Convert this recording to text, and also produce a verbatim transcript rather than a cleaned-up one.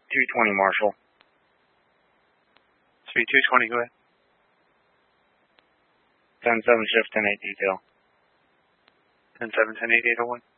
two twenty Marshall. Speed two twenty, go ahead. ten seven shift ten eight detail. ten seven, ten eight, eight oh one.